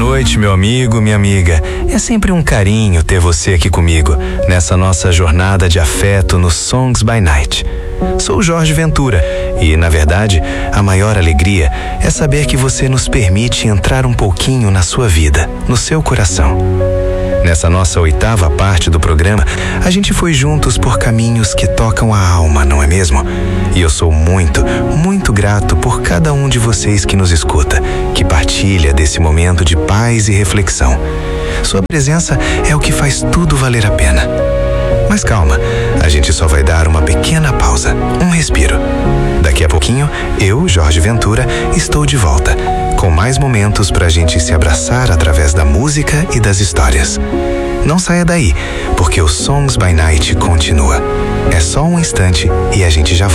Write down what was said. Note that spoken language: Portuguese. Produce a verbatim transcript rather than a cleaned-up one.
noite, meu amigo, minha amiga. É sempre um carinho ter você aqui comigo, nessa nossa jornada de afeto no Songs by Night. Sou Jorge Ventura e, na verdade, a maior alegria é saber que você nos permite entrar um pouquinho na sua vida, no seu coração. Nessa nossa oitava parte do programa, a gente foi juntos por caminhos que tocam a alma, não é mesmo? E eu sou muito, muito grato por cada um de vocês que nos escuta, que partilha desse momento de paz e reflexão. Sua presença é o que faz tudo valer a pena. Mas calma, a gente só vai dar uma pequena pausa, um respiro. Daqui a pouquinho, eu, Jorge Ventura, estou de volta, com mais momentos pra gente se abraçar através da música e das histórias. Não saia daí, porque o Songs by Night continua. É só um instante e a gente já volta.